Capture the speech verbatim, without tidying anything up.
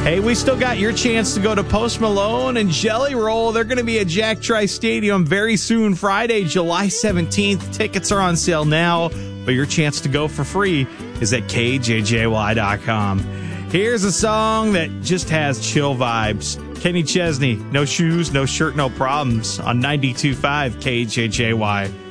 Hey, we still got your chance to go to Post Malone and Jelly Roll. They're going to be at Jack Trice Stadium very soon, Friday, July seventeenth. Tickets are on sale now, but your chance to go for free is at K J J Y dot com. Here's a song that just has chill vibes. Kenny Chesney, No Shoes, No Shirt, No Problems on ninety-two point five K J J Y.